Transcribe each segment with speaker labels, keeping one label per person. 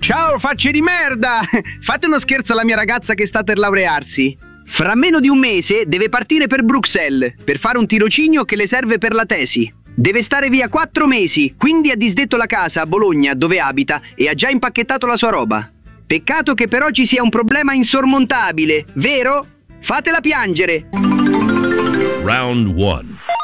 Speaker 1: Ciao facce di merda! Fate uno scherzo alla mia ragazza che sta per laurearsi. Fra meno di un mese deve partire per Bruxelles per fare un tirocinio che le serve per la tesi. Deve stare via 4 mesi, quindi ha disdetto la casa a Bologna dove abita e ha già impacchettato la sua roba. Peccato che per oggi sia un problema insormontabile, vero? Fatela piangere!
Speaker 2: Round 1.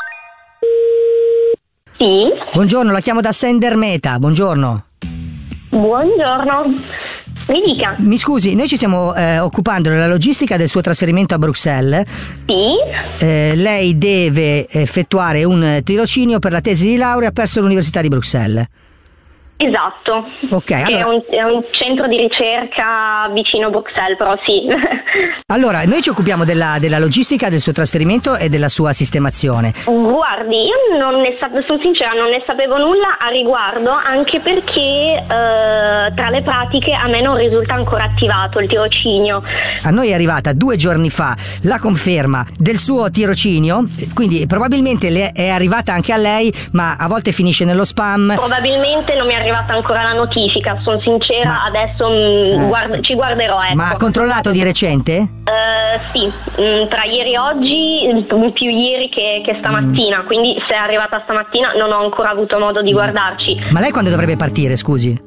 Speaker 3: Sì,
Speaker 4: Buongiorno, la chiamo da Sender Meta, buongiorno.
Speaker 3: buongiorno. Mi dica.
Speaker 4: Mi scusi, noi ci stiamo occupando della logistica del suo trasferimento a Bruxelles.
Speaker 3: Sì,
Speaker 4: Lei deve effettuare un tirocinio per la tesi di laurea presso l'Università di Bruxelles.
Speaker 3: esatto.
Speaker 4: Ok,
Speaker 3: Che
Speaker 4: allora,
Speaker 3: è un centro di ricerca vicino a Bruxelles, però sì.
Speaker 4: allora noi ci occupiamo della logistica del suo trasferimento e della sua sistemazione.
Speaker 3: Guardi, io sono sincera, non ne sapevo nulla a riguardo, anche perché tra le pratiche a me non risulta ancora attivato il tirocinio.
Speaker 4: A noi è arrivata 2 giorni fa la conferma del suo tirocinio, quindi probabilmente le è arrivata anche a lei, ma a volte finisce nello spam.
Speaker 3: Probabilmente non mi è arrivata ancora la notifica, sono sincera,
Speaker 4: Ma-
Speaker 3: adesso ci guarderò, ecco.
Speaker 4: Ma ha controllato di recente?
Speaker 3: Sì, tra ieri e oggi, più ieri che stamattina, quindi se è arrivata stamattina non ho ancora avuto modo di guardarci.
Speaker 4: Ma lei quando dovrebbe partire, scusi?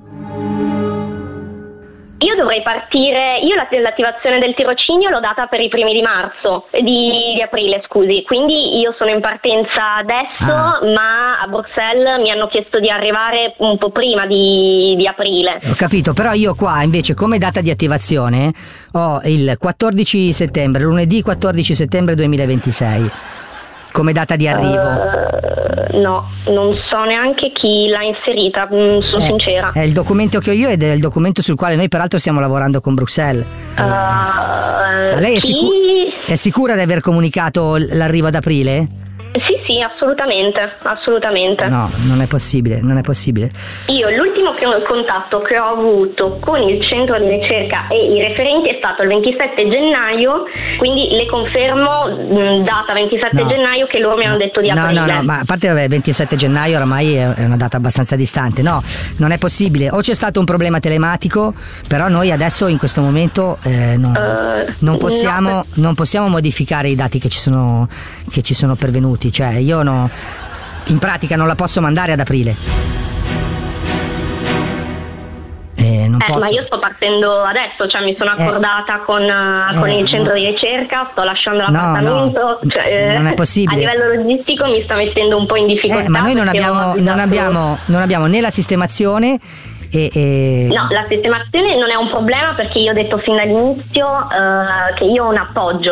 Speaker 3: Io dovrei partire, l'attivazione del tirocinio l'ho data per i primi di marzo, di aprile scusi, quindi io sono in partenza adesso, ma a Bruxelles mi hanno chiesto di arrivare un po' prima di aprile.
Speaker 4: Ho capito, però io qua invece come data di attivazione ho il 14 settembre, lunedì 14 settembre 2026, come data di arrivo.
Speaker 3: No, non so neanche chi l'ha inserita, sono sincera.
Speaker 4: È il documento che ho io ed è il documento sul quale noi peraltro stiamo lavorando con Bruxelles. Ma lei è sicura di aver comunicato l'arrivo ad aprile?
Speaker 3: Sì, assolutamente.
Speaker 4: No, non è possibile.
Speaker 3: Io l'ultimo contatto che ho avuto con il centro di ricerca e i referenti è stato il 27 gennaio, quindi le confermo data 27
Speaker 4: No.
Speaker 3: gennaio che loro mi hanno detto di aprile.
Speaker 4: No, ma a parte il 27 gennaio oramai è una data abbastanza distante. No, non è possibile. O c'è stato un problema telematico, però noi adesso in questo momento non possiamo modificare i dati che ci sono pervenuti. Cioè io in pratica non la posso mandare ad aprile. Non posso.
Speaker 3: Ma io sto partendo adesso, cioè mi sono accordata con il centro di ricerca, sto lasciando l'appartamento,
Speaker 4: no, non è possibile.
Speaker 3: A livello logistico mi sta mettendo un po' in difficoltà.
Speaker 4: Ma noi non abbiamo né la sistemazione
Speaker 3: No, la sistemazione non è un problema perché io ho detto fin dall'inizio che io ho un appoggio.